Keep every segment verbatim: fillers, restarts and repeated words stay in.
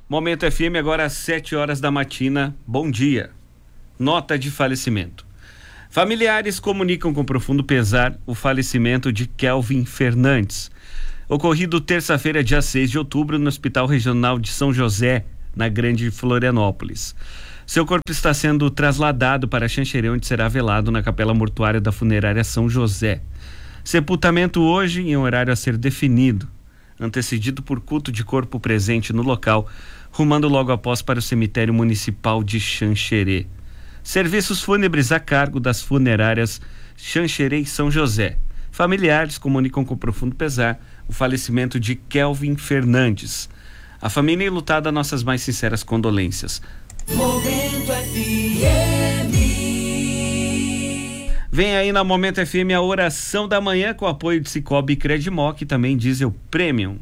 Momento F M, agora às sete horas da matina. Bom dia. Nota de falecimento. Familiares comunicam com profundo pesar o falecimento de Kelvin Fernandes, ocorrido terça-feira, dia seis de outubro, no Hospital Regional de São José, na Grande Florianópolis. Seu corpo está sendo trasladado para Xanxerê, onde será velado na capela mortuária da funerária São José. Sepultamento hoje em um horário a ser definido, antecedido por culto de corpo presente no local, rumando logo após para o cemitério municipal de Xanxerê. Serviços fúnebres a cargo das funerárias Xanxerê e São José. Familiares comunicam com profundo pesar o falecimento de Kelvin Fernandes. A família enlutada, nossas mais sinceras condolências. Momento F M. Vem aí na Momento F M a oração da manhã com apoio de Cicobi e Credimoc e também Diesel Premium.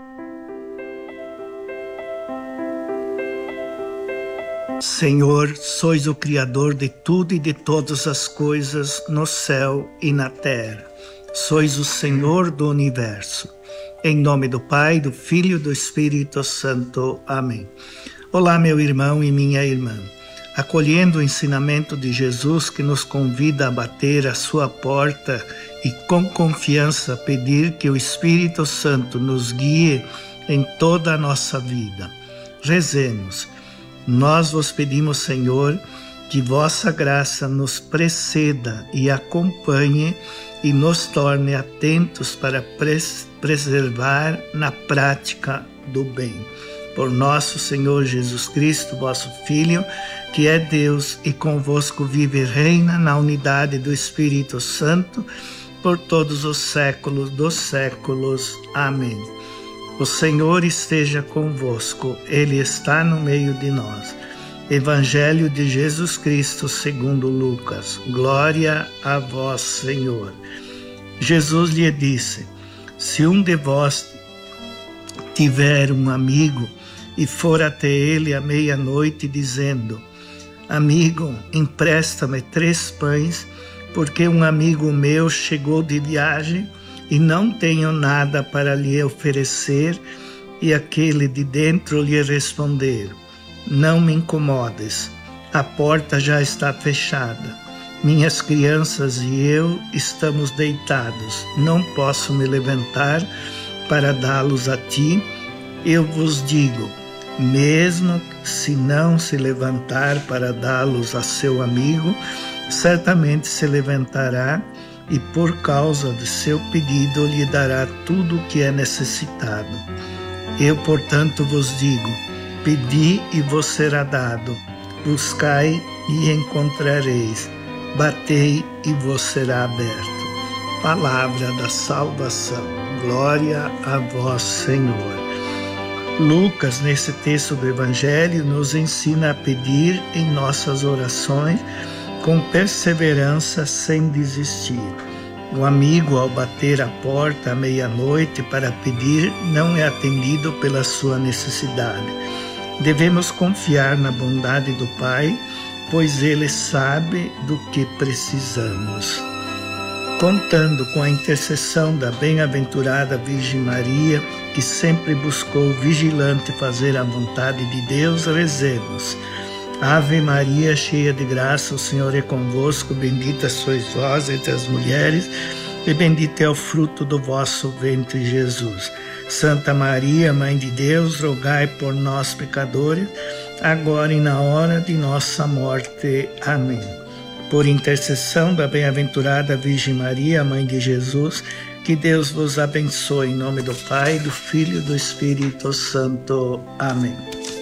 Senhor, sois o Criador de tudo e de todas as coisas no céu e na terra. Sois o Senhor do universo. Em nome do Pai, do Filho e do Espírito Santo. Amém. Olá, meu irmão e minha irmã. Acolhendo o ensinamento de Jesus que nos convida a bater a sua porta e com confiança pedir que o Espírito Santo nos guie em toda a nossa vida. Rezemos. Nós vos pedimos, Senhor, que vossa graça nos preceda e acompanhe e nos torne atentos para pres- preservar na prática do bem. Por nosso Senhor Jesus Cristo, vosso Filho, que é Deus e convosco vive e reina na unidade do Espírito Santo, por todos os séculos dos séculos. Amém. O Senhor esteja convosco, Ele está no meio de nós. Evangelho de Jesus Cristo segundo Lucas. Glória a vós, Senhor. Jesus lhe disse: se um de vós tiver um amigo e for até ele à meia-noite dizendo: amigo, empresta-me três pães, porque um amigo meu chegou de viagem e não tenho nada para lhe oferecer, e aquele de dentro lhe responder: não me incomodes, a porta já está fechada, minhas crianças e eu estamos deitados, não posso me levantar para dá-los a ti. Eu vos digo, mesmo se não se levantar para dá-los a seu amigo, certamente se levantará e por causa de seu pedido lhe dará tudo o que é necessitado. Eu, portanto, vos digo: pedi e vos será dado, buscai e encontrareis, batei e vos será aberto. Palavra da salvação. Glória a vós, Senhor. Lucas, nesse texto do Evangelho, nos ensina a pedir em nossas orações com perseverança, sem desistir. O amigo, ao bater a porta à meia-noite para pedir, não é atendido pela sua necessidade. Devemos confiar na bondade do Pai, pois Ele sabe do que precisamos. Contando com a intercessão da bem-aventurada Virgem Maria, que sempre buscou vigilante fazer a vontade de Deus, rezemos. Ave Maria, cheia de graça, o Senhor é convosco, bendita sois vós entre as mulheres, e bendito é o fruto do vosso ventre, Jesus. Santa Maria, Mãe de Deus, rogai por nós, pecadores, agora e na hora de nossa morte. Amém. Por intercessão da bem-aventurada Virgem Maria, Mãe de Jesus, que Deus vos abençoe, em nome do Pai, do Filho e do Espírito Santo. Amém.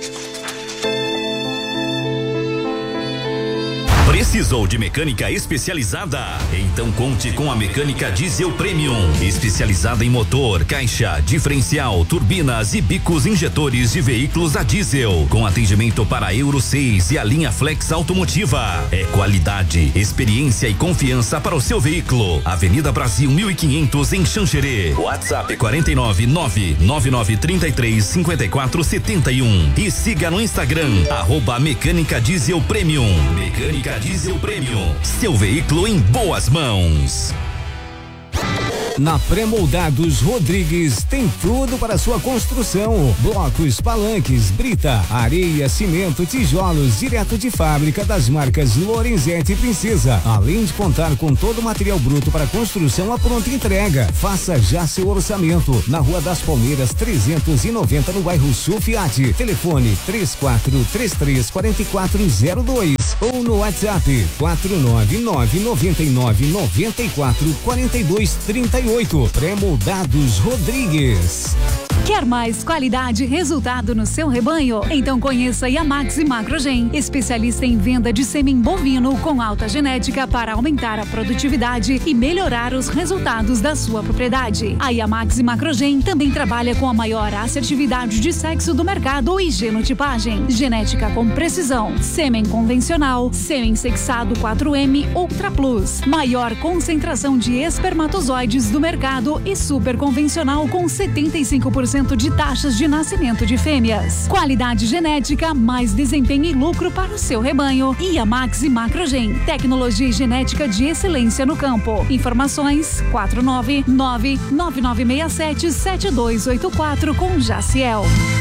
Precisou de mecânica especializada? Então conte com a Mecânica Diesel Premium, especializada em motor, caixa, diferencial, turbinas e bicos injetores de veículos a diesel, com atendimento para Euro seis e a linha Flex automotiva. É qualidade, experiência e confiança para o seu veículo. Avenida Brasil mil e quinhentos em Xanxerê. WhatsApp quatro nove nove nove nove três três cinco quatro sete um e siga no Instagram arroba Mecânica Diesel Premium. Mecânica Diesel Premium, seu veículo em boas mãos. Na Pré-Moldados Rodrigues tem tudo para sua construção: blocos, palanques, brita, areia, cimento, tijolos, direto de fábrica das marcas Lorenzetti e Princesa. Além de contar com todo o material bruto para construção à pronta entrega. Faça já seu orçamento. Na Rua das Palmeiras trezentos e noventa, no bairro Sul Fiat. Telefone três quatro três três quatro quatro zero dois ou no WhatsApp quatro nove nove nove nove nove quatro quatro dois três oito. Pré-Moldados Rodrigues. Quer mais qualidade e resultado no seu rebanho? Então conheça a Yamax Macrogen, especialista em venda de sêmen bovino com alta genética para aumentar a produtividade e melhorar os resultados da sua propriedade. A Yamax Macrogen também trabalha com a maior assertividade de sexo do mercado e genotipagem. Genética com precisão, sêmen convencional, sêmen sexado quatro M Ultra Plus, maior concentração de espermatozoides do mercado e super convencional com setenta e cinco por cento de taxas de nascimento de fêmeas. Qualidade genética, mais desempenho e lucro para o seu rebanho. Yamax e Macrogen, tecnologia e genética de excelência no campo. Informações quatro nove nove nove nove seis sete sete dois oito quatro com Jaciel.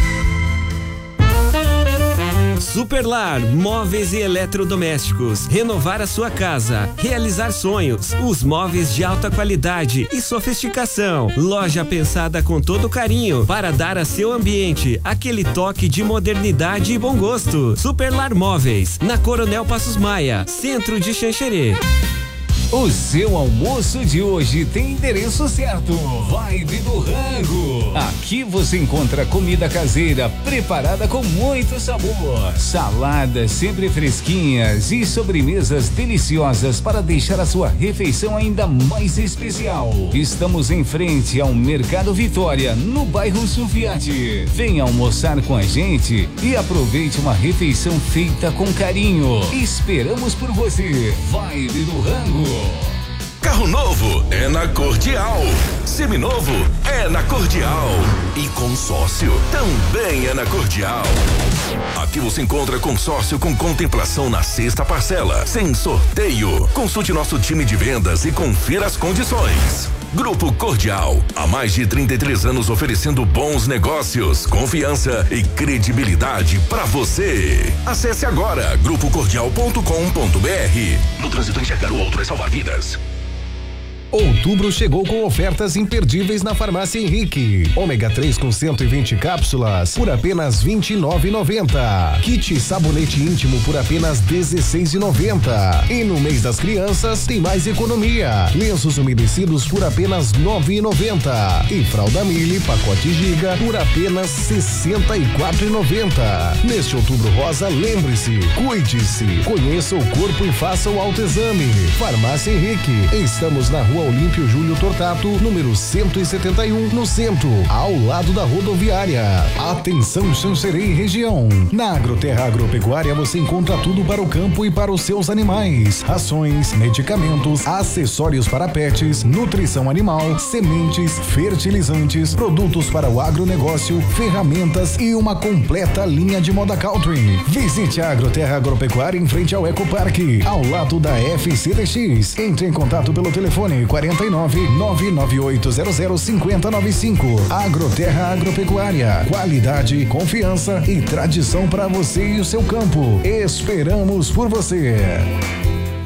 Superlar, móveis e eletrodomésticos. Renovar a sua casa, realizar sonhos. Os móveis de alta qualidade e sofisticação. Loja pensada com todo carinho para dar a seu ambiente aquele toque de modernidade e bom gosto. Superlar Móveis, na Coronel Passos Maia, centro de Xanxerê. O seu almoço de hoje tem endereço certo. Vibe do Rango. Aqui você encontra comida caseira preparada com muito sabor. Saladas sempre fresquinhas e sobremesas deliciosas para deixar a sua refeição ainda mais especial. Estamos em frente ao Mercado Vitória, no bairro Sul Fiat. Venha almoçar com a gente e aproveite uma refeição feita com carinho. Esperamos por você. Vibe do Rango. Carro novo é na Cordial. Seminovo é na Cordial. E consórcio também é na Cordial. Aqui você encontra consórcio com contemplação na sexta parcela, sem sorteio. Consulte nosso time de vendas e confira as condições. Grupo Cordial, há mais de trinta e três anos oferecendo bons negócios, confiança e credibilidade para você. Acesse agora grupo cordial ponto com ponto br. No trânsito, enxergar o outro é salvar vidas. Outubro chegou com ofertas imperdíveis na Farmácia Henrique. Ômega três com cento e vinte cápsulas por apenas vinte e nove reais e noventa centavos. Kit sabonete íntimo por apenas dezesseis reais e noventa centavos. E no mês das crianças tem mais economia. Lenços umedecidos por apenas nove reais e noventa centavos. E fralda Mille pacote Giga por apenas sessenta e quatro reais e noventa centavos. Neste Outubro Rosa, lembre-se, cuide-se, conheça o corpo e faça o autoexame. Farmácia Henrique. Estamos na rua Olímpio Júlio Tortato, número cento e setenta e um, no centro, ao lado da rodoviária. Atenção, Xanxerê e região. Na Agroterra Agropecuária você encontra tudo para o campo e para os seus animais: rações, medicamentos, acessórios para pets, nutrição animal, sementes, fertilizantes, produtos para o agronegócio, ferramentas e uma completa linha de moda country. Visite a Agroterra Agropecuária em frente ao Ecoparque, ao lado da F C D X. Entre em contato pelo telefone quarenta e nove, nove nove oito zero zero cinco zero nove cinco. Agroterra Agropecuária. Qualidade, confiança e tradição para você e o seu campo. Esperamos por você.